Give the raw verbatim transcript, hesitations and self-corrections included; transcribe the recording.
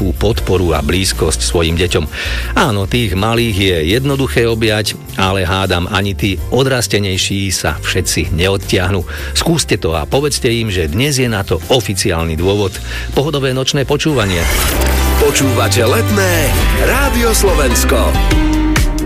veľkú podporu a blízkosť svojim deťom. Áno, tých malých je jednoduché objať, ale hádam, ani tí odrastenejší sa všetci neodtiahnu. Skúste to a povedzte im, že dnes je na to oficiálny dôvod. Pohodové nočné počúvanie. Počúvate Letné Rádio Slovensko.